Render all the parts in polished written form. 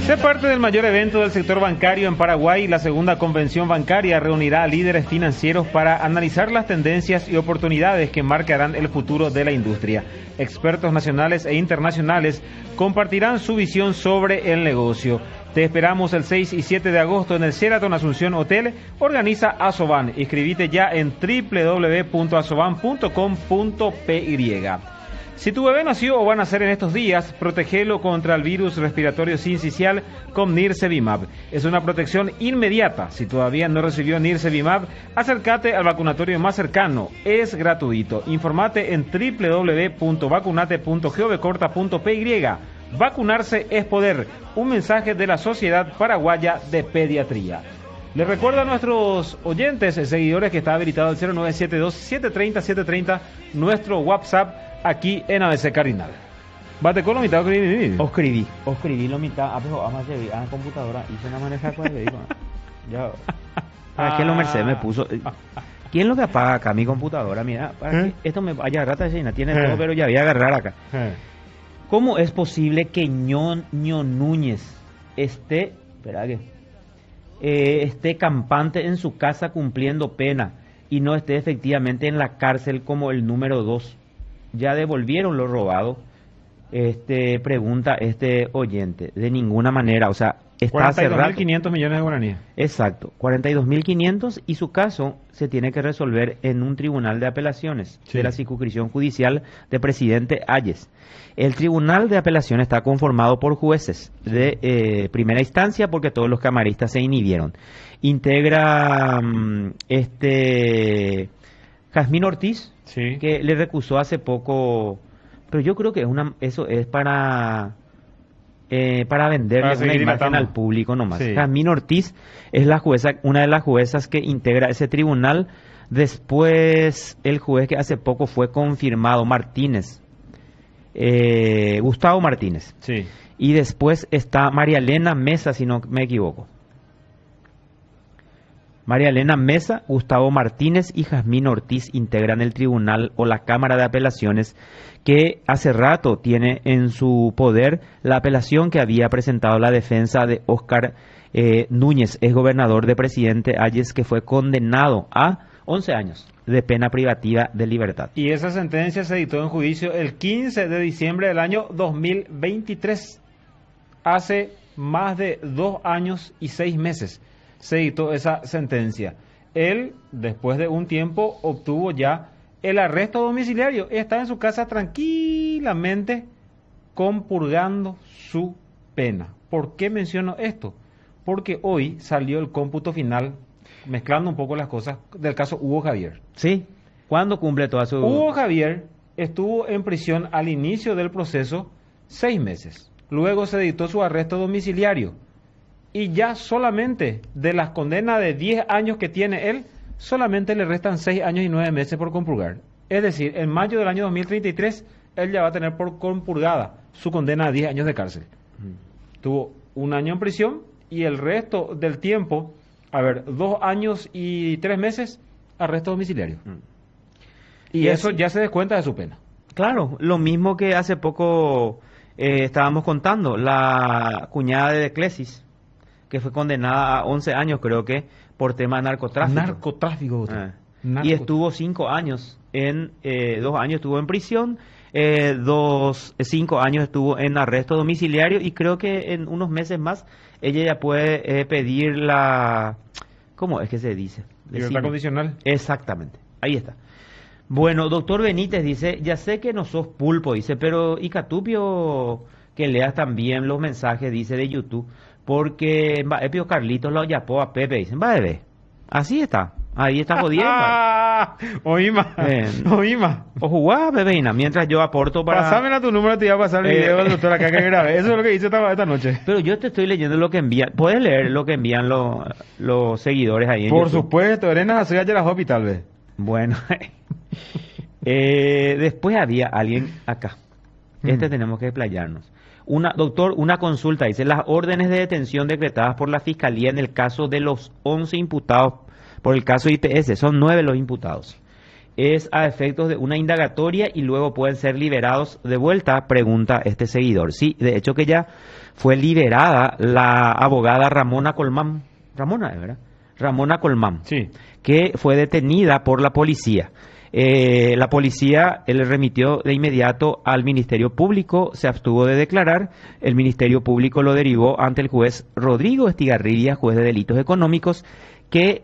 Sé parte del mayor evento del sector bancario en Paraguay. La segunda convención bancaria reunirá a líderes financieros para analizar las tendencias y oportunidades que marcarán el futuro de la industria. Expertos nacionales e internacionales compartirán su visión sobre el negocio. Te esperamos el 6 y 7 de agosto en el Sheraton Asunción Hotel. Organiza Asoban. Inscribite ya en www.asoban.com.py. Si tu bebé nació o va a nacer en estos días, protégelo contra el virus respiratorio sincicial con Nirsevimab. Es una protección inmediata. Si todavía no recibió Nirsevimab, acércate al vacunatorio más cercano. Es gratuito. Informate en www.vacunate.govcorta.py. Vacunarse es poder. Un mensaje de la Sociedad Paraguaya de Pediatría. Les recuerdo a nuestros oyentes, seguidores, que está habilitado el 0972-730-730, nuestro WhatsApp, aquí en ABC Cardinal. Bate con lo mitad escribí lo mitad, además de a la computadora y se la maneja con el ya. ¿Para qué lo Mercedes me puso? ¿Quién es lo que apaga acá mi computadora? Mira, para que esto me vaya a rata de tiene todo, pero ya voy a agarrar acá. ¿Cómo es posible que Ño Núñez esté campante en su casa cumpliendo pena y no esté efectivamente en la cárcel como el número 2? ¿Ya devolvieron lo robado? Pregunta este oyente. De ninguna manera, o sea, está cerrado. 42.500 millones de guaraníes. Exacto, 42.500, y su caso se tiene que resolver en un tribunal de apelaciones de la circunscripción judicial de Presidente Hayes. El tribunal de apelaciones está conformado por jueces de primera instancia, porque todos los camaristas se inhibieron. Integra Jazmín Ortiz, que le recusó hace poco, pero yo creo que eso es para venderle una imagen al público nomás. Jazmín Ortiz es la jueza, una de las juezas que integra ese tribunal. Después el juez que hace poco fue confirmado, Gustavo Martínez. Y después está María Elena Mesa, si no me equivoco. María Elena Mesa, Gustavo Martínez y Jazmín Ortiz integran el tribunal o la Cámara de Apelaciones, que hace rato tiene en su poder la apelación que había presentado la defensa de Óscar Núñez, ex gobernador de Presidente Hayes, que fue condenado a 11 años de pena privativa de libertad. Y esa sentencia se dictó en juicio el 15 de diciembre del año 2023. Hace más de 2 años y 6 meses se dictó esa sentencia. Él, después de un tiempo, obtuvo ya el arresto domiciliario. Está en su casa tranquilamente compurgando su pena. ¿Por qué menciono esto? Porque hoy salió el cómputo final, mezclando un poco las cosas, del caso Hugo Javier. Sí. ¿Cuándo cumple toda su...? Hugo Javier estuvo en prisión al inicio del proceso 6 meses. Luego se dictó su arresto domiciliario. Y ya solamente de las condenas de 10 años que tiene él, solamente le restan 6 años y 9 meses por compurgar. Es decir, en mayo del año 2033, él ya va a tener por compurgada su condena a 10 años de cárcel. Tuvo 1 año en prisión y el resto del tiempo, 2 años y 3 meses, arresto domiciliario. Y eso ya se descuenta de su pena. Claro, lo mismo que hace poco estábamos contando, la cuñada de Declesis, que fue condenada a 11 años, creo que, por tema de narcotráfico. Y estuvo 5 años, 2 años estuvo en prisión, 5 años estuvo en arresto domiciliario, y creo que en unos meses más ella ya puede pedir la... ¿Cómo es que se dice? Libertad condicional. Exactamente, ahí está. Bueno, doctor Benítez dice, ya sé que no sos pulpo, dice, pero y Catupio, que leas también los mensajes, dice, de YouTube, porque Epio Carlitos lo llamó a Pepe, dicen, va bebé, así está, ahí está jodiendo. Oíma. O jugá, bebeina, mientras yo aporto para... Pásamela tu número, te iba a pasar el video del doctor acá que grabé. Eso es lo que hice esta noche. Pero yo te estoy leyendo lo que envían. ¿Puedes leer lo que envían los seguidores ahí en Por YouTube? supuesto, Arena, soy ayer a Hopi, tal vez. Bueno, después había alguien acá. Tenemos que desplayarnos. Doctor, una consulta, dice, las órdenes de detención decretadas por la Fiscalía en el caso de los 11 imputados por el caso IPS, son 9 los imputados. es a efectos de una indagatoria y luego pueden ser liberados de vuelta, pregunta este seguidor. Sí, de hecho que ya fue liberada la abogada Ramona Colmán, Ramona, ¿verdad? Ramona Colmán, Sí. que fue detenida por la policía. La policía le remitió de inmediato al Ministerio Público, se abstuvo de declarar, el Ministerio Público lo derivó ante el juez Rodrigo Estigarribia, juez de delitos económicos, que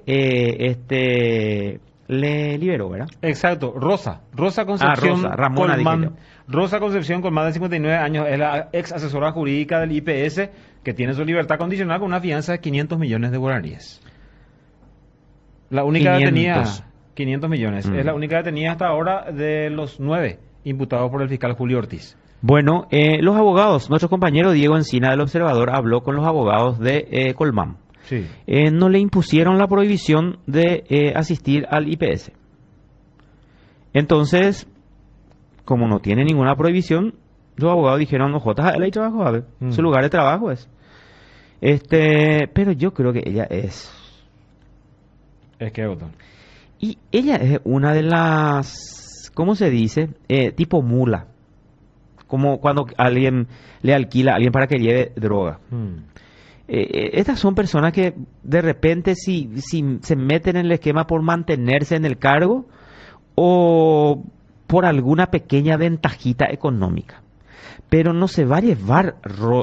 le liberó, ¿verdad? Exacto, Rosa Concepción Rosa, Ramona, dije Colmán. Rosa Concepción Colmán, de 59 años, es la ex asesora jurídica del IPS, que tiene su libertad condicional con una fianza de 500 millones de guaraníes. La única 500. detenida, 500 millones, es la única detenida hasta ahora de los 9 imputados por el fiscal Julio Ortiz. Bueno, los abogados, nuestro compañero Diego Encina del Observador habló con los abogados de Colmán. Sí. No le impusieron la prohibición de asistir al IPS. Entonces, como no tiene ninguna prohibición, los abogados dijeron, no, JL trabajo, a ver, su lugar de trabajo es. Pero yo creo que ella es. Es que, doctor. Y ella es una de las, ¿cómo se dice? Tipo mula. Como cuando alguien le alquila a alguien para que lleve droga. Estas son personas que de repente si se meten en el esquema por mantenerse en el cargo o por alguna pequeña ventajita económica. Pero no se va a llevar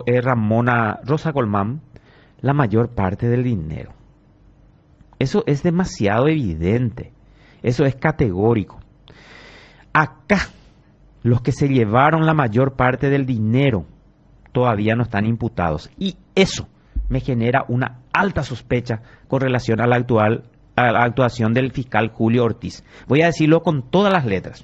Rosa Colmán la mayor parte del dinero. Eso es demasiado evidente. Eso es categórico. Acá, los que se llevaron la mayor parte del dinero todavía no están imputados. Y eso me genera una alta sospecha con relación a la actuación del fiscal Julio Ortiz. Voy a decirlo con todas las letras.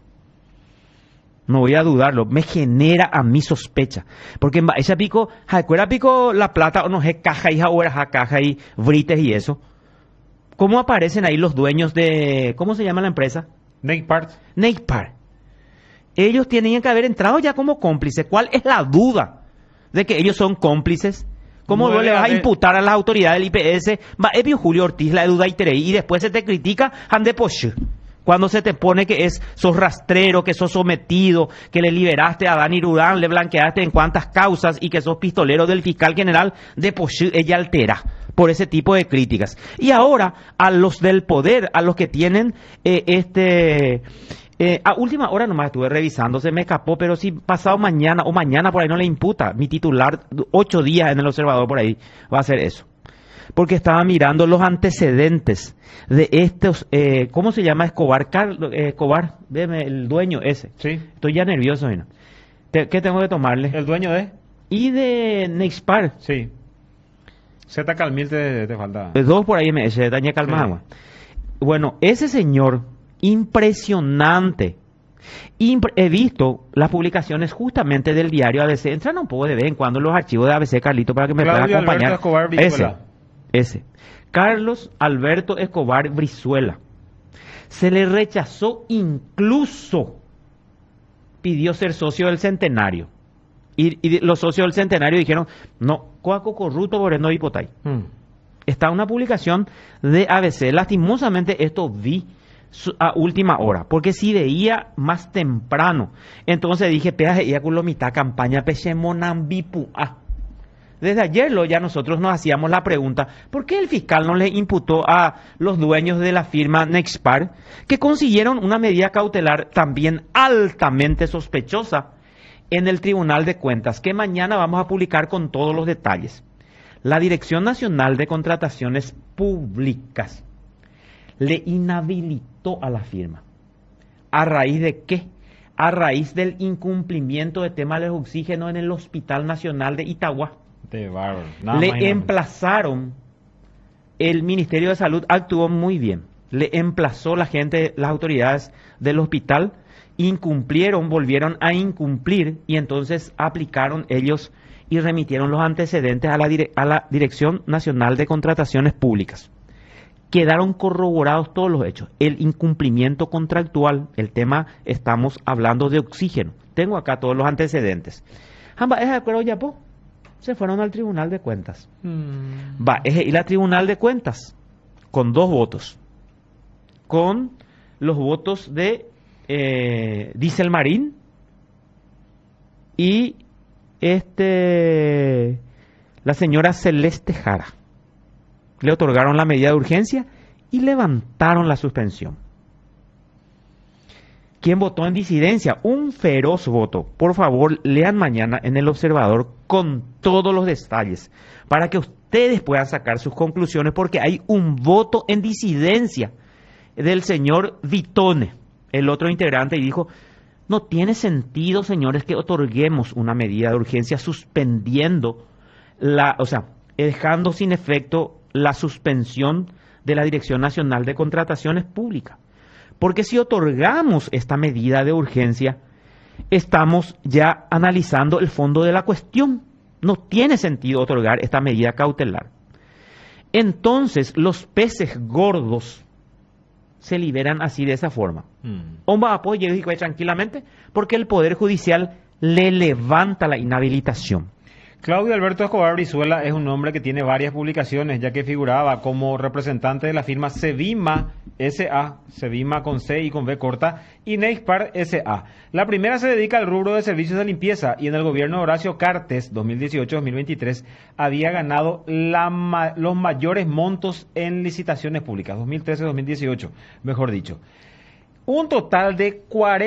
No voy a dudarlo. Me genera a mí sospecha. Porque esa pico, ¿recuerda pico la plata o no es caja y ahora caja y brites y eso? ¿Cómo aparecen ahí los dueños de, ¿cómo se llama la empresa? Neipart. Ellos tenían que haber entrado ya como cómplices. ¿Cuál es la duda de que ellos son cómplices? ¿Cómo no le vas a imputar a las autoridades del IPS? Va, Evio Julio Ortiz, la duda y después se te critica, ande poche. Cuando se te pone que sos rastrero, que sos sometido, que le liberaste a Dani Rudán, le blanqueaste en cuantas causas y que sos pistolero del fiscal general de poche, ella altera por ese tipo de críticas. Y ahora, a los del poder, a los que tienen a última hora nomás estuve revisando, se me escapó, pero si pasado mañana o mañana por ahí no le imputa, mi titular 8 días en el Observador por ahí va a hacer eso. Porque estaba mirando los antecedentes de estos, ¿cómo se llama? Escobar, veme, el dueño ese. Sí. Estoy ya nervioso, ¿no? ¿Qué tengo que tomarle? ¿El dueño de? Y de Nexpar. Sí. Z Calmil te falta. 2 por ahí me se daña calmado. Sí. Bueno, ese señor, impresionante. He visto las publicaciones justamente del diario ABC. Entran un poco de vez en cuando los archivos de ABC, Carlito, para que me puedan acompañar. Escobar Ese. Carlos Alberto Escobar Brizuela. Se le rechazó, incluso pidió ser socio del Centenario. Y los socios del Centenario dijeron, no, coaco corrupto por no hipotay. Está una publicación de ABC. Lastimosamente esto vi a última hora, porque si veía más temprano, entonces dije, peaje y con mitad campaña pechemonambipu. Desde ayer ya nosotros nos hacíamos la pregunta, ¿por qué el fiscal no le imputó a los dueños de la firma Nexpart, que consiguieron una medida cautelar también altamente sospechosa en el Tribunal de Cuentas, que mañana vamos a publicar con todos los detalles? La Dirección Nacional de Contrataciones Públicas le inhabilitó a la firma. ¿A raíz de qué? A raíz del incumplimiento de temas de oxígeno en el Hospital Nacional de Itagua. Le emplazaron, el Ministerio de Salud actuó muy bien, le emplazó la gente, las autoridades del hospital, incumplieron, volvieron a incumplir y entonces aplicaron ellos y remitieron los antecedentes a la Dirección Nacional de Contrataciones Públicas. Quedaron corroborados todos los hechos. El incumplimiento contractual, el tema, estamos hablando de oxígeno. Tengo acá todos los antecedentes. Se fueron al Tribunal de Cuentas. Y la Tribunal de Cuentas, con 2 votos, con los votos de Diesel Marín y la señora Celeste Jara. Le otorgaron la medida de urgencia y levantaron la suspensión. ¿Quién votó en disidencia? Un feroz voto. Por favor, lean mañana en El Observador con todos los detalles para que ustedes puedan sacar sus conclusiones, porque hay un voto en disidencia del señor Vitone, el otro integrante, y dijo: no tiene sentido, señores, que otorguemos una medida de urgencia suspendiendo dejando sin efecto la suspensión de la Dirección Nacional de Contrataciones Públicas. Porque si otorgamos esta medida de urgencia, estamos ya analizando el fondo de la cuestión. No tiene sentido otorgar esta medida cautelar. Entonces, los peces gordos se liberan así, de esa forma. Omba apoya y tranquilamente, porque el Poder Judicial le levanta la inhabilitación. Claudio Alberto Escobar Brizuela es un hombre que tiene varias publicaciones, ya que figuraba como representante de la firma Sevima S.A., Sevima con C y con B corta, y Nexpar S.A. La primera se dedica al rubro de servicios de limpieza y en el gobierno de Horacio Cartes, 2018-2023, había ganado los mayores montos en licitaciones públicas, 2013-2018, mejor dicho. Un total de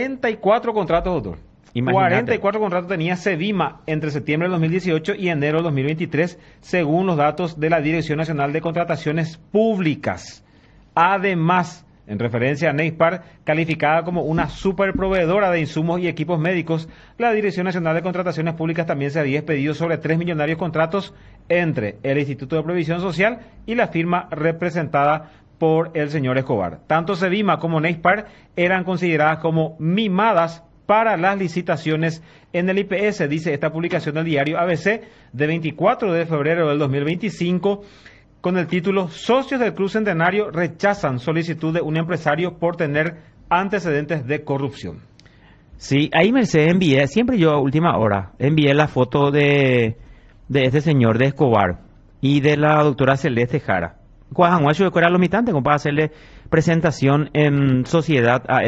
44 contratos, doctor. Imagínate. 44 contratos tenía Sevima entre septiembre del 2018 y enero del 2023, según los datos de la Dirección Nacional de Contrataciones Públicas. Además, en referencia a Nexpar, calificada como una superproveedora de insumos y equipos médicos, la Dirección Nacional de Contrataciones Públicas también se había expedido sobre 3 millonarios contratos entre el Instituto de Previsión Social y la firma representada por el señor Escobar. Tanto Sevima como Nexpar eran consideradas como mimadas para las licitaciones en el IPS, dice esta publicación del diario ABC de 24 de febrero del 2025, con el título: Socios del Club Centenario rechazan solicitud de un empresario por tener antecedentes de corrupción. Sí, ahí Mercedes envié, siempre yo a última hora, envié la foto de este señor de Escobar y de la doctora Celeste Jara. Cuajanguacho de Coral Lomitante, para hacerle presentación en sociedad a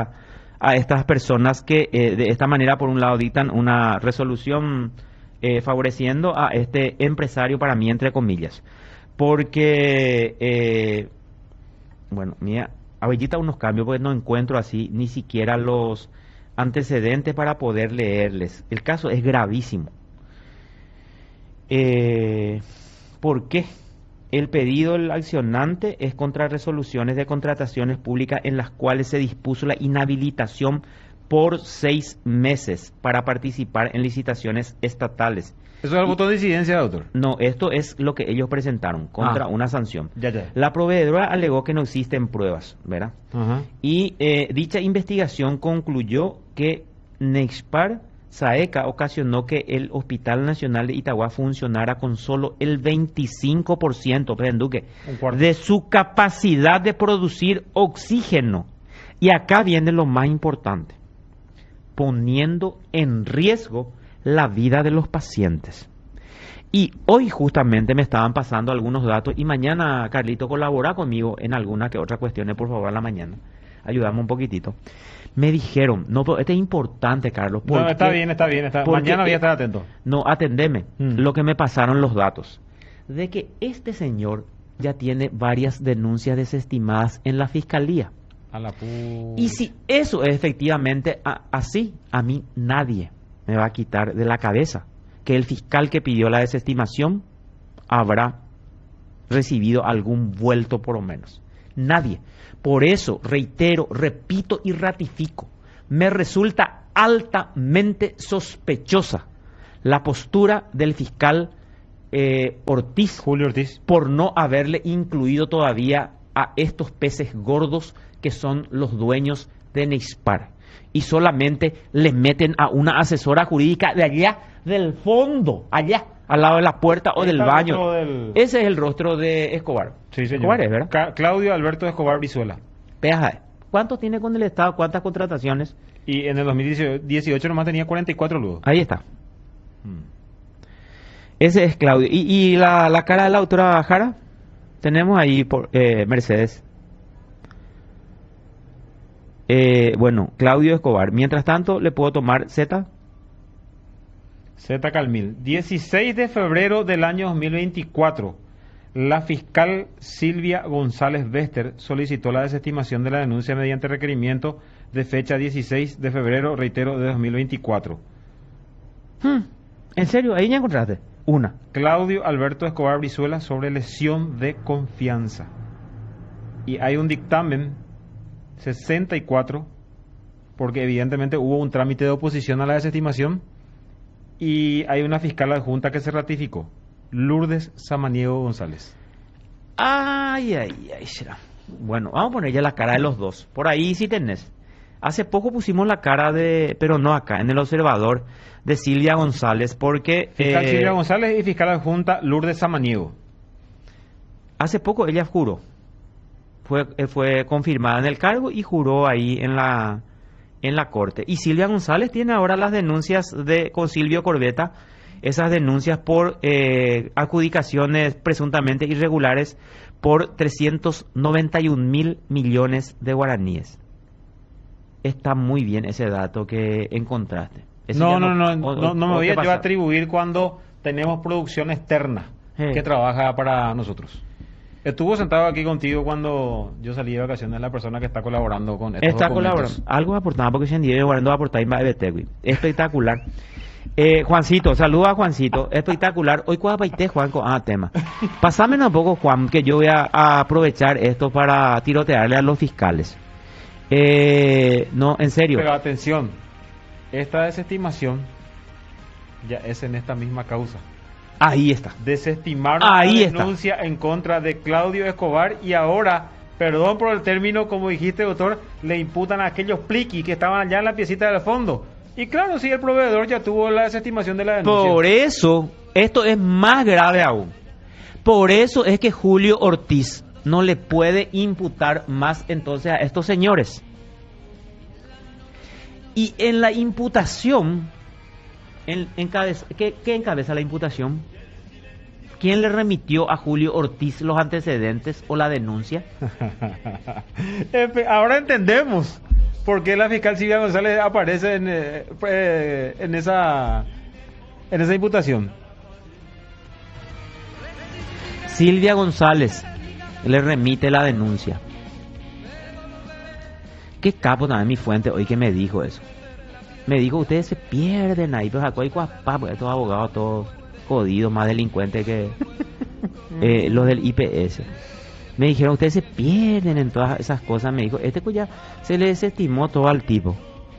estas personas que de esta manera, por un lado, dictan una resolución favoreciendo a este empresario, para mí, entre comillas. Porque, bueno, mira, ahorita unos cambios, porque no encuentro así ni siquiera los antecedentes para poder leerles. El caso es gravísimo. ¿Por qué? El pedido del accionante es contra resoluciones de contrataciones públicas en las cuales se dispuso la inhabilitación por 6 meses para participar en licitaciones estatales. ¿Eso es el botón de disidencia, doctor? No, esto es lo que ellos presentaron contra una sanción. Ya. La proveedora alegó que no existen pruebas, ¿verdad? Y dicha investigación concluyó que Nexpar Saeca ocasionó que el Hospital Nacional de Itagua funcionara con solo el 25%, Duque, de su capacidad de producir oxígeno. Y acá viene lo más importante: poniendo en riesgo la vida de los pacientes. Y hoy justamente me estaban pasando algunos datos, y mañana, Carlito, colabora conmigo en alguna que otra cuestión, por favor, a la mañana. Ayúdame un poquitito. Me dijeron, no, pero esto es importante, Carlos. No, está bien. Mañana voy a estar atento. No, atendeme. Lo que me pasaron los datos. De que este señor ya tiene varias denuncias desestimadas en la fiscalía. Y si eso es efectivamente así, a mí nadie me va a quitar de la cabeza que el fiscal que pidió la desestimación habrá recibido algún vuelto por lo menos. Nadie. Por eso, reitero, repito y ratifico, me resulta altamente sospechosa la postura del fiscal Julio Ortiz, por no haberle incluido todavía a estos peces gordos que son los dueños de Nexpar. Y solamente le meten a una asesora jurídica de allá, del fondo, allá, al lado de la puerta o del baño. Ese es el rostro de Escobar. Sí, señor. Escobar es, ¿verdad? Claudio Alberto Escobar Brizuela. ¿Cuánto tiene con el Estado? ¿Cuántas contrataciones? Y en el 2018 nomás tenía 44 ludos. Ahí está. Ese es Claudio. ¿Y la cara de la autora Jara? Tenemos ahí por Mercedes. Bueno, Claudio Escobar. Mientras tanto, le puedo tomar Z. Z Calmil. 16 de febrero del año 2024, la fiscal Silvia González Bester solicitó la desestimación de la denuncia mediante requerimiento de fecha 16 de febrero, reitero, de 2024. ¿En serio? Ahí ya encontraste. Una. Claudio Alberto Escobar Brizuela sobre lesión de confianza. Y hay un dictamen 64, porque evidentemente hubo un trámite de oposición a la desestimación, y hay una fiscal adjunta que se ratificó, Lourdes Samaniego González. Ay, será. Bueno, vamos a poner ya la cara de los dos. Por ahí sí tenés. Hace poco pusimos la cara de, pero no acá, en el Observador, de Silvia González, porque... Fiscal Silvia González y fiscal adjunta Lourdes Samaniego. Hace poco ella juró. Fue confirmada en el cargo y juró ahí en la corte. Y Silvia González tiene ahora las denuncias con Silvio Corbeta, esas denuncias por adjudicaciones presuntamente irregulares por 391.000 millones de guaraníes. Está muy bien ese dato que encontraste. No me voy a yo atribuir cuando tenemos producción externa que trabaja para nosotros. Estuvo sentado aquí contigo cuando yo salí de vacaciones, la persona que está colaborando con estos Está documentos. colaborando. Algo aportaba porque se andía guardando a aportar más de espectacular. Juancito, saluda a Juancito. Espectacular. Hoy cuando paité, Juan, tema. Pasámenos un poco, Juan, que yo voy a aprovechar esto para tirotearle a los fiscales. No, en serio. Pero atención, esta desestimación ya es en esta misma causa. Ahí está. Desestimaron Ahí la está. denuncia en contra de Claudio Escobar y ahora, perdón por el término, como dijiste, doctor, le imputan a aquellos pliquis que estaban allá en la piecita del fondo. Y claro, sí, el proveedor ya tuvo la desestimación de la denuncia. Por eso, esto es más grave aún. Por eso es que Julio Ortiz no le puede imputar más entonces a estos señores. Y en la imputación, ¿qué encabeza la imputación? ¿Quién le remitió a Julio Ortiz los antecedentes o la denuncia? Ahora entendemos por qué la fiscal Silvia González aparece en esa imputación. Silvia González le remite la denuncia. Qué capo también mi fuente hoy que me dijo eso. Me dijo, ustedes se pierden ahí, pero hay cuapá, porque estos abogados todos jodidos, más delincuentes que los del IPS. Me dijeron, ustedes se pierden en todas esas cosas. Me dijo, pues ya se le desestimó todo al tipo.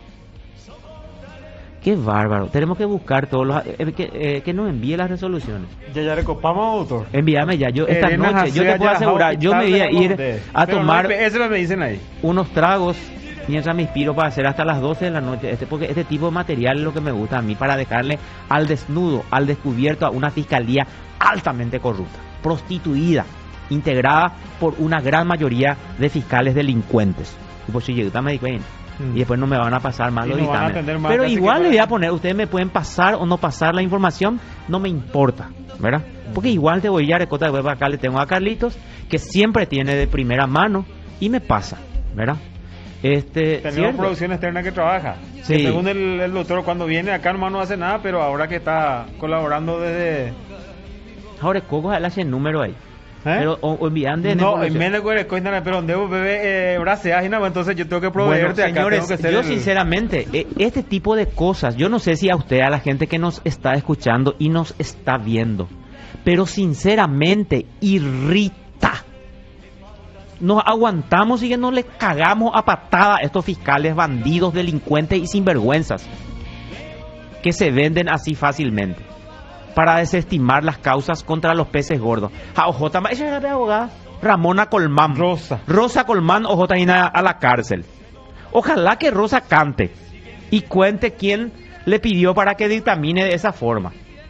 Qué bárbaro. Tenemos que buscar todos los... que nos envíe las resoluciones. Ya recopamos, doctor. Envíame ya. Yo esta noche, yo te puedo asegurar, yo me voy a ir a tomar eso lo me dicen ahí. unos tragos mientras me inspiro para hacer hasta las 12 de la noche. Porque este tipo de material es lo que me gusta a mí, para dejarle al desnudo, al descubierto a una fiscalía altamente corrupta, prostituida, integrada por una gran mayoría de fiscales delincuentes. Y por si llega me dijo, y después no me van a pasar más los dictámenes. Pero igual le voy a poner, ustedes me pueden pasar o no pasar la información, no me importa, ¿verdad? Porque igual te voy a recota de acá, le tengo a Carlitos, que siempre tiene de primera mano y me pasa, ¿verdad? Tenemos ¿cierto? producción externa que trabaja. Sí. Que según el doctor, cuando viene acá nomás no hace nada, pero ahora que está colaborando desde... Ahora, ¿cómo es el número ahí? Pero o envían de no, en menos de coisa, pero debo beber braseas y nada, entonces yo tengo que proveerte acá. Señores, tengo que yo sinceramente, este tipo de cosas, yo no sé si a usted, a la gente que nos está escuchando y nos está viendo, pero sinceramente irrita. Nos aguantamos y que no le cagamos a patada a estos fiscales bandidos, delincuentes y sinvergüenzas que se venden así fácilmente para desestimar las causas contra los peces gordos. Ella era la abogada Ramona Colmán. Rosa Colmán, OJ a la cárcel. Ojalá que Rosa cante y cuente quién le pidió para que dictamine de esa forma.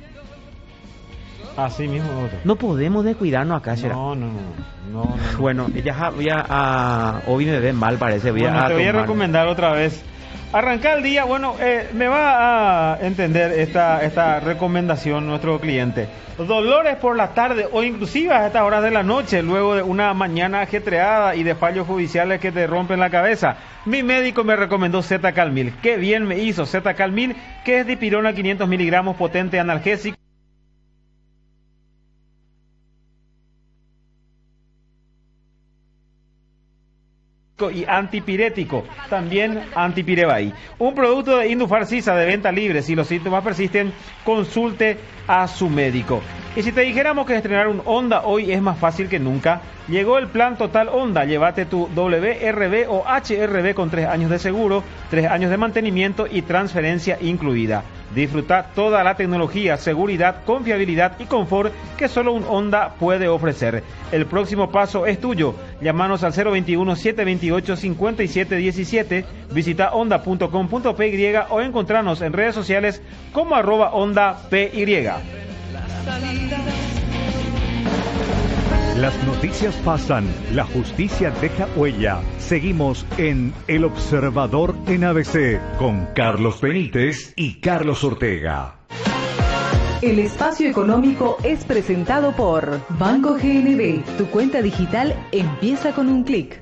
Así mismo, doctor. No podemos descuidarnos acá, ¿será? No. Bueno, Bueno, ya voy a... Hoy me ve mal, parece. Te voy a recomendar otra vez Arrancar el día, bueno, me va a entender esta recomendación nuestro cliente. Dolores por la tarde o inclusive a estas horas de la noche, luego de una mañana ajetreada y de fallos judiciales que te rompen la cabeza. Mi médico me recomendó Z-Calmil. Qué bien me hizo Z-Calmil, que es dipirona 500 miligramos, potente analgésico y antipirético, también antipirebai. Un producto de Indufarcisa de venta libre. Si los síntomas persisten, consulte a su médico. Y si te dijéramos que estrenar un Honda hoy es más fácil que nunca, llegó el plan Total Honda. Llévate tu WRB o HRB con 3 años de seguro, 3 años de mantenimiento y transferencia incluida. Disfruta toda la tecnología, seguridad, confiabilidad y confort que solo un Honda puede ofrecer. El próximo paso es tuyo. Llámanos al 021-728-5717, visita honda.com.py o encontrarnos en redes sociales como @HondaPY. Las noticias pasan, la justicia deja huella. Seguimos en El Observador en ABC con Carlos Benítez y Carlos Ortega. El espacio económico es presentado por Banco GNB. Tu cuenta digital empieza con un clic.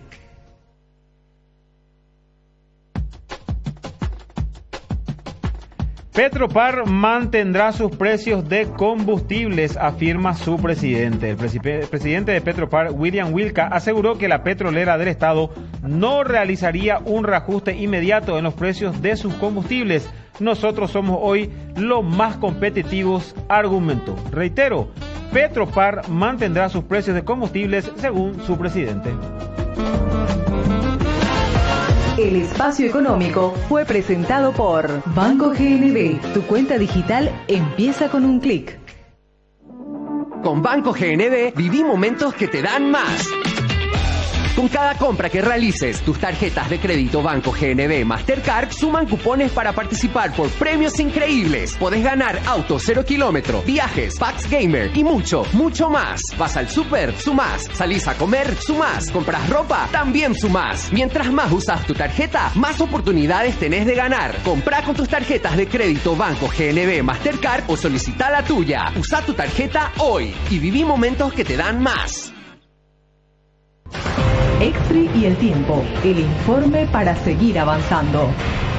Petropar mantendrá sus precios de combustibles, afirma su presidente. El presidente de Petropar, William Wilka, aseguró que la petrolera del Estado no realizaría un reajuste inmediato en los precios de sus combustibles. Nosotros somos hoy los más competitivos, argumentó. Reitero, Petropar mantendrá sus precios de combustibles según su presidente. El espacio económico fue presentado por Banco GNB. Tu cuenta digital empieza con un clic. Con Banco GNB viví momentos que te dan más. Con cada compra que realices, tus tarjetas de crédito Banco GNB Mastercard suman cupones para participar por premios increíbles. Podés ganar auto 0 kilómetro, viajes, packs gamer y mucho, mucho más. Vas al súper, sumás. Salís a comer, sumás. Compras ropa, también sumás. Mientras más usas tu tarjeta, más oportunidades tenés de ganar. Comprá con tus tarjetas de crédito Banco GNB Mastercard o solicita la tuya. Usa tu tarjeta hoy y viví momentos que te dan más. Extri y el tiempo, el informe para seguir avanzando.